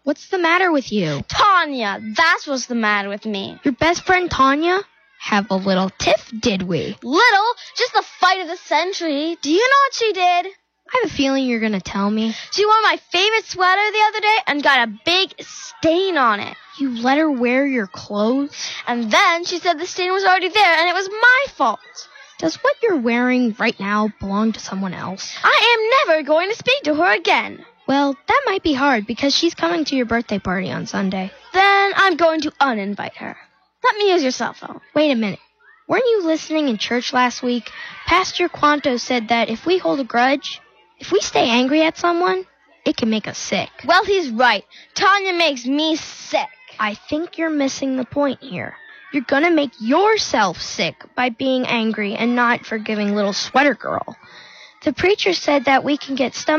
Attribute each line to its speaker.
Speaker 1: What's the matter with you?
Speaker 2: Tanya, that's what's the matter with me.
Speaker 1: Your best friend Tanya? Have a little tiff, did we?
Speaker 2: Little? Just the fight of the century. Do you know what she did?
Speaker 1: I have a feeling you're going to tell me.
Speaker 2: She wore my favorite sweater the other day and got a big stain on it.
Speaker 1: You let her wear your clothes?
Speaker 2: And then she said the stain was already there and it was my fault.
Speaker 1: Does what you're wearing right now belong to someone else?
Speaker 2: I am never going to speak to her again.
Speaker 1: Well, that might be hard because she's coming to your birthday party on Sunday.
Speaker 2: Then I'm going to uninvite her. Let me use your cell phone.
Speaker 1: Wait a minute. Weren't you listening in church last week? Pastor Quanto said that if we hold a grudge, if we stay angry at someone, it can make us sick.
Speaker 2: Well, he's right. Tanya makes me sick.
Speaker 1: I think you're missing the point here. You're going to make yourself sick by being angry and not forgiving little sweater girl. The preacher said that we can get stomach